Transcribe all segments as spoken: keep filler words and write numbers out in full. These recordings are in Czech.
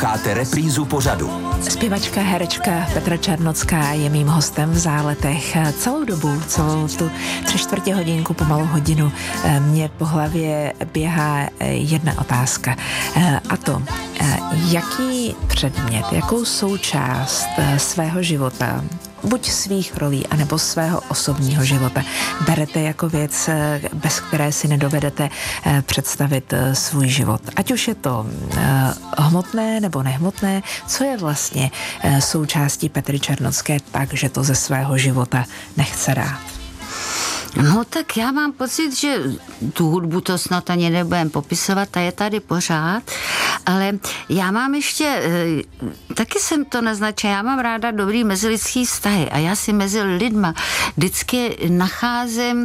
Čekáte reprízu pořadu. Zpěvačka, herečka Petra Černocká je mým hostem v Záletech. Celou dobu, celou tu tři čtvrtě hodinku, pomalu hodinu, mě po hlavě běhá jedna otázka. A to, jaký předmět, jakou součást svého života, buď svých rolí, anebo svého osobního života, berete jako věc, bez které si nedovedete představit svůj život. Ať už je to hmotné nebo nehmotné, co je vlastně součástí Petry Černocké tak, že to ze svého života nechce dát? No tak já mám pocit, že tu hudbu to snad ani nebudem popisovat, ta je tady pořád, ale já mám ještě, taky jsem to naznačila, já mám ráda dobrý mezilidský vztahy a já si mezi lidma vždycky nacházím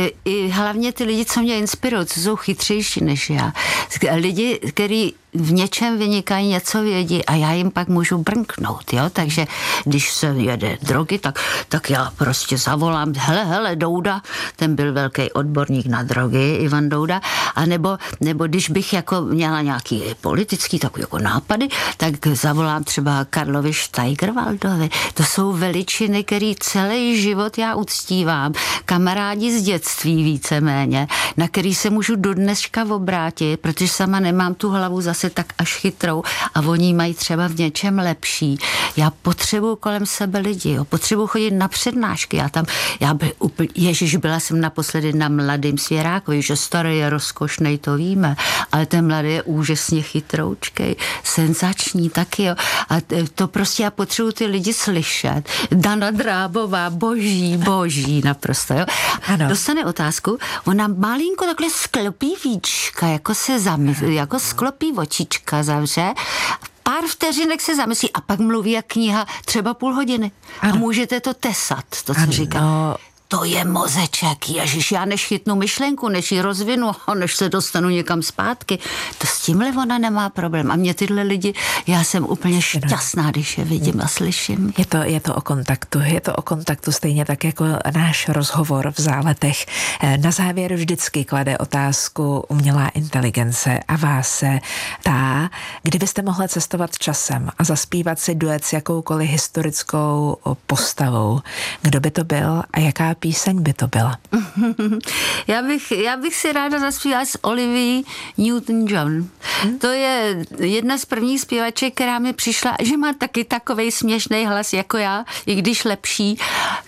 i hlavně ty lidi, co mě inspirují, co jsou chytřejší než já. Lidi, který v něčem vynikají, něco vědí a já jim pak můžu brnknout, jo, takže když se jede drogy, tak, tak já prostě zavolám, hele, hele, Douda, ten byl velký odborník na drogy, Ivan Douda, a nebo, nebo když bych jako měla nějaký politický takový jako nápady, tak zavolám třeba Karlovi Steigerwaldovi, to jsou veličiny, který celý život já uctívám, kamarádi z dětství víceméně, na který se můžu do dneška obrátit, protože sama nemám tu hlavu zase se tak až chytrou a oni mají třeba v něčem lepší. Já potřebuju kolem sebe lidi, jo. Potřebuju chodit na přednášky. Já tam, já by úplně, ježiš, byla jsem naposledy na Mladým Svěrákovi, že starý je rozkošnej, to víme, ale ten mladý je úžasně chytroučkej, senzační taky, jo. A to prostě já potřebuju ty lidi slyšet. Dana Drábová, boží, boží, naprosto, jo. Ano. Dostane otázku, ona malinko takhle sklopí víčka, jako se zamysl, jako sklopí očička, zavře, pár vteřinek se zamyslí a pak mluví jak kniha třeba půl hodiny. Ano. A můžete to tesat, to, co ano. říkám. To je mozeček, ježiš, já než chytnu myšlenku, než ji rozvinu, než se dostanu někam zpátky, to s tímhle ona nemá problém. A mě tyhle lidi, já jsem úplně šťastná, když je vidím a slyším. Je to, je to o kontaktu, je to o kontaktu stejně tak jako náš rozhovor v Záletech. Na závěr vždycky klade otázku umělá inteligence a vás se tá, kdybyste mohla cestovat časem a zaspívat si duet s jakoukoliv historickou postavou, kdo by to byl a jaká píseň by to byla? Já bych, já bych si ráda zaspívala s Olivia Newton-John. Hmm? To je jedna z prvních zpěvaček, která mi přišla, že má taky takovej směšný hlas jako já, i když lepší.